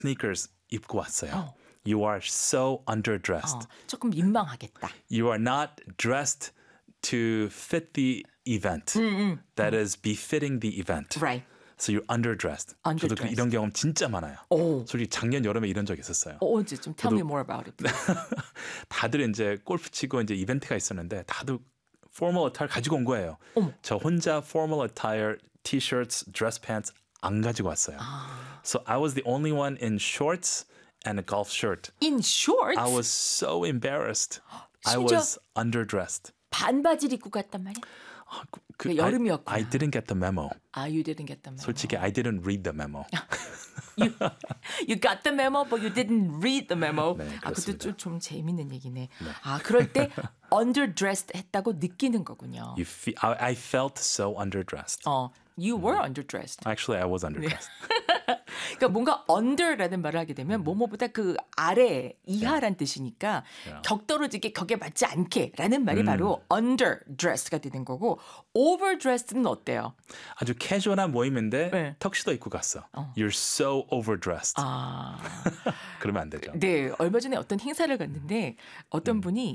sneakers 입고 왔어요. You are so underdressed. 조금 민망하겠다. You are not dressed to fit the event. That is befitting the event. Right. So you're underdressed. 저도 이런 경험 진짜 많아요. 솔직히 작년 여름에 이런 적 있었어요. 언제 좀 tell me more about it. 다들 이제 골프 치고 이제 이벤트가 있었는데 다들 formal attire 가지고 온 거예요. 저 혼자 formal attire, t-shirts, dress pants 안 가지고 왔어요. So I was the only one in shorts and a golf shirt. In shorts? I was so embarrassed. I was underdressed. 반바지를 입고 갔단 말이야? 여름이었구나. I didn't get the memo. You didn't get the memo. 솔직히 I didn't read the memo. You got the memo, but you didn't read the memo. 네, 그것도 좀 재밌는 얘기네. 그럴 때 underdressed 했다고 느끼는 거군요. I felt so underdressed. You were underdressed. Actually, I was underdressed. 그러니까 뭔가 under라는 말을 하게 되면 뭐뭐보다 그 아래, 이하란 뜻이니까 격떨어지게 격에 맞지 않게라는 말이 바로 underdressed가 되는 거고 overdressed는 어때요? 아주 캐주얼한 모임인데 턱시도 입고 갔어. You're so overdressed. 그러면 안 되죠. 네, 얼마 전에 어떤 행사를 갔는데 어떤 분이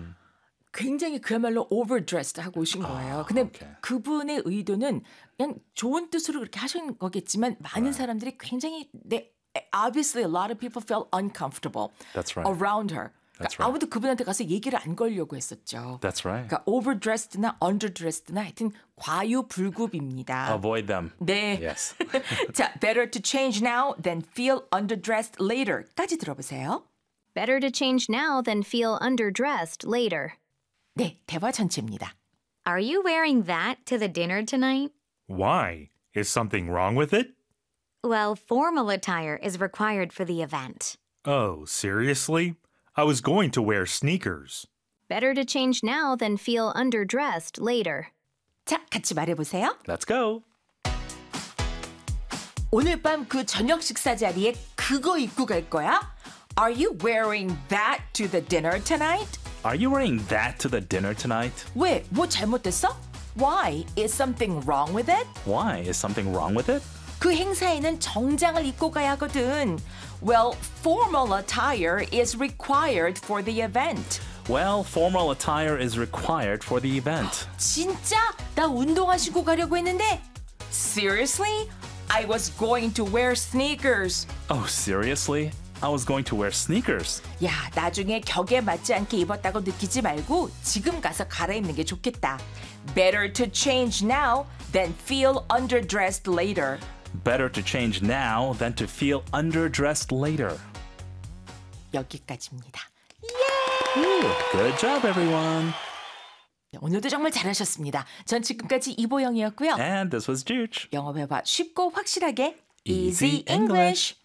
굉장히 그야말로 overdressed 하고 오신 거예요. 근데 그분의 의도는 그냥 좋은 뜻으로 그렇게 하신 거겠지만 많은 사람들이 굉장히 obviously a lot of people felt uncomfortable That's right. around her. That's 그러니까 아무도 그분한테 가서 얘기를 안 걸려고 했었죠. That's right. 그러니까 overdressed나 underdressed나 하여튼 과유불급입니다. Avoid them. 네. Yes. 자, better to change now than feel underdressed later까지 들어보세요. Better to change now than feel underdressed later. 네, 대화 전체입니다. Are you wearing that to the dinner tonight? Why? Is something wrong with it? Well, formal attire is required for the event. Oh, seriously? I was going to wear sneakers. Better to change now than feel underdressed later. 자, 같이 말해보세요. Let's go. 오늘 밤 그 저녁 식사 자리에 그거 입고 갈 거야? Are you wearing that to the dinner tonight? Are you wearing that to the dinner tonight? 왜? 뭐 잘못됐어? Why? Is something wrong with it? Why? Is something wrong with it? 그 행사에는 정장을 입고 가야 하거든. Well, formal attire is required for the event. Well, formal attire is required for the event. 진짜? 나 운동화 신고 가려고 했는데? Seriously? I was going to wear sneakers. Oh, seriously? I was going to wear sneakers. 야, 나중에 격에 맞지 않게 입었다고 느끼지 말고 지금 가서 갈아입는 게 좋겠다. Better to change now than feel underdressed later. Better to change now than to feel underdressed later. 여기까지입니다. Good job, everyone. 오늘도 정말 잘하셨습니다. 전 지금까지 이보영이었고요. And this was Juge. 영어 회화 쉽고 확실하게 Easy Easy English.